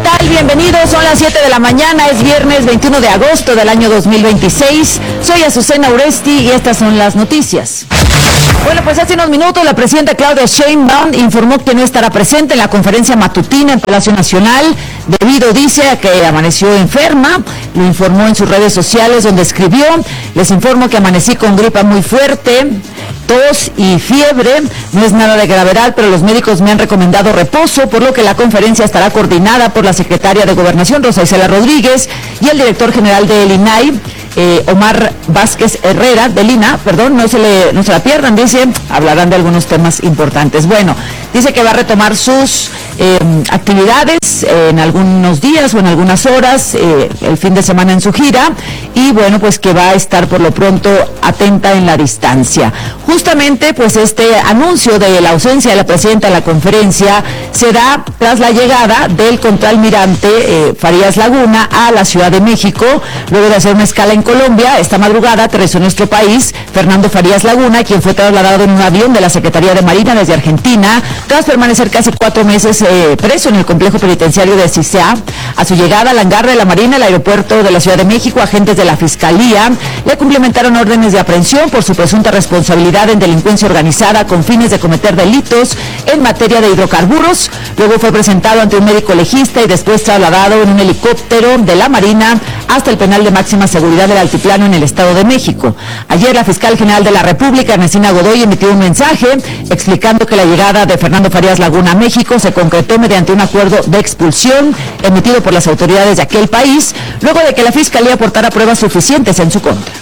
tal? Bienvenidos, son las 7 de la mañana, es viernes 21 de agosto del año 2026. Soy Azucena Uresti y estas son las noticias. Bueno, pues hace unos minutos la presidenta Claudia Sheinbaum informó que no estará presente en la conferencia matutina en Palacio Nacional debido, dice, a que amaneció enferma. Lo informó en sus redes sociales donde escribió: les informo que amanecí con gripa muy fuerte, tos y fiebre. No es nada de gravedad, pero los médicos me han recomendado reposo, por lo que la conferencia estará coordinada por la secretaria de Gobernación, Rosa Isela Rodríguez, y el director general del INAI, Omar Vázquez Herrera, del INA, perdón, no se la pierdan, dice, hablarán de algunos temas importantes. Bueno, dice que va a retomar sus actividades en algunos días o en algunas horas, el fin de semana en su gira, y bueno, pues que va a estar por lo pronto atenta en la distancia. Justamente, pues este anuncio de la ausencia de la presidenta de la conferencia se da tras la llegada del contraalmirante Farías Laguna a la Ciudad de México, luego de hacer una escala en Colombia. Esta madrugada aterrizó en nuestro país Fernando Farías Laguna, quien fue trasladado en un avión de la Secretaría de Marina desde Argentina, tras permanecer casi 4 meses preso en el complejo penitenciario de CICEA. A su llegada al hangar de la Marina, el aeropuerto de la Ciudad de México, agentes de la Fiscalía le cumplimentaron órdenes de aprehensión por su presunta responsabilidad en delincuencia organizada con fines de cometer delitos en materia de hidrocarburos. Luego fue presentado ante un médico legista y después trasladado en un helicóptero de la Marina hasta el penal de máxima seguridad del Altiplano en el Estado de México. Ayer la fiscal general de la República, Ernestina Godoy, emitió un mensaje explicando que la llegada de Fernando Farías Laguna a México se concretó mediante un acuerdo de expulsión emitido por las autoridades de aquel país, luego de que la Fiscalía aportara pruebas suficientes en su contra.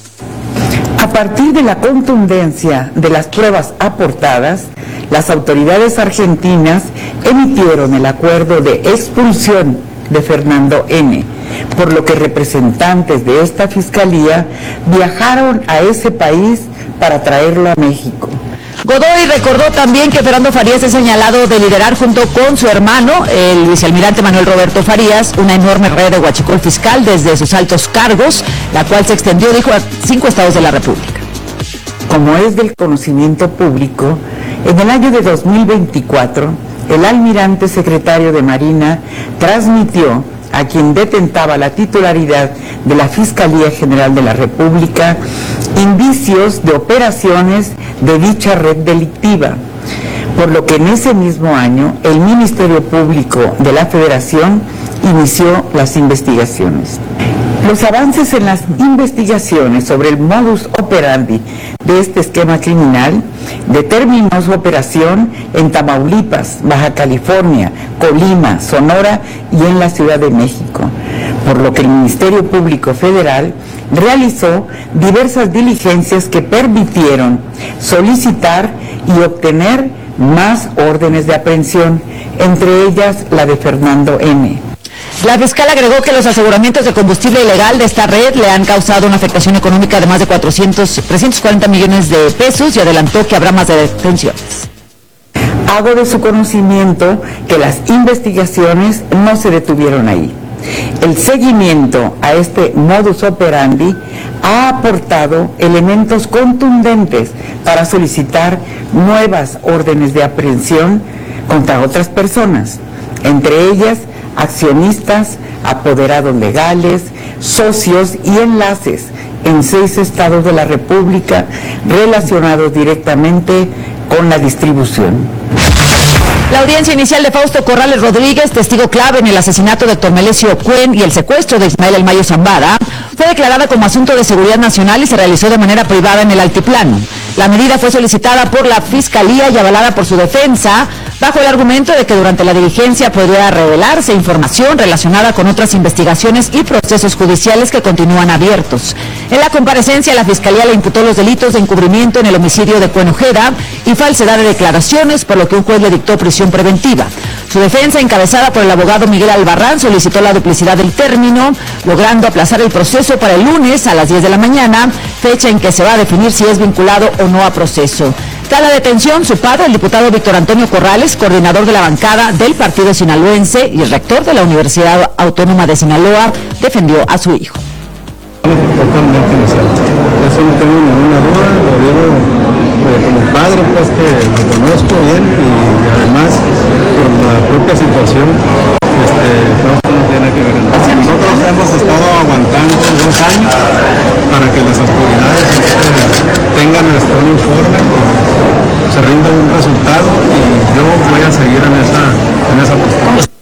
A partir de la contundencia de las pruebas aportadas, las autoridades argentinas emitieron el acuerdo de expulsión de Fernando N., por lo que representantes de esta fiscalía viajaron a ese país para traerlo a México. Godoy recordó también que Fernando Farías es señalado de liderar junto con su hermano, el vicealmirante Manuel Roberto Farías, una enorme red de huachicol fiscal desde sus altos cargos, la cual se extendió, dijo, a 5 estados de la República. Como es del conocimiento público, en el año de 2024, el almirante secretario de Marina transmitió a quien detentaba la titularidad de la Fiscalía General de la República indicios de operaciones de dicha red delictiva, por lo que en ese mismo año el Ministerio Público de la Federación inició las investigaciones. Los avances en las investigaciones sobre el modus operandi de este esquema criminal determinó su operación en Tamaulipas, Baja California, Colima, Sonora y en la Ciudad de México, por lo que el Ministerio Público Federal realizó diversas diligencias que permitieron solicitar y obtener más órdenes de aprehensión, entre ellas la de Fernando N. La fiscal agregó que los aseguramientos de combustible ilegal de esta red le han causado una afectación económica de más de 340 millones de pesos y adelantó que habrá más detenciones. Hago de su conocimiento que las investigaciones no se detuvieron ahí. El seguimiento a este modus operandi ha aportado elementos contundentes para solicitar nuevas órdenes de aprehensión contra otras personas, entre ellas accionistas, apoderados legales, socios y enlaces en 6 estados de la República relacionados directamente con la distribución. La audiencia inicial de Fausto Corrales Rodríguez, testigo clave en el asesinato de Héctor Melesio Cuen y el secuestro de Ismael El Mayo Zambada, fue declarada como asunto de seguridad nacional y se realizó de manera privada en el Altiplano. La medida fue solicitada por la Fiscalía y avalada por su defensa, bajo el argumento de que durante la diligencia podría revelarse información relacionada con otras investigaciones y procesos judiciales que continúan abiertos. En la comparecencia, la Fiscalía le imputó los delitos de encubrimiento en el homicidio de Cuen Ojeda y falsedad de declaraciones, por lo que un juez le dictó prisión preventiva. Su defensa, encabezada por el abogado Miguel Albarrán, solicitó la duplicidad del término, logrando aplazar el proceso para el lunes a las 10 de la mañana, fecha en que se va a definir si es vinculado o no a proceso. Tras la detención, su padre, el diputado Víctor Antonio Corrales, coordinador de la bancada del partido sinaloense y rector de la Universidad Autónoma de Sinaloa, defendió a su hijo. Totalmente inocente. Eso no tengo ninguna duda, lo digo como padre, pues que lo conozco bien y además por la propia situación informe, se rinda un resultado y yo voy a seguir en esa postura.